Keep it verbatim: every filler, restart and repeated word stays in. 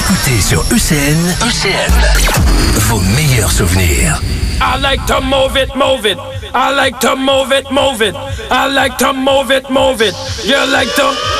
Écoutez sur E C N, E C N, vos meilleurs souvenirs. I like to move it, move it. I like to move it, move it. I like to move it, move it. You like to...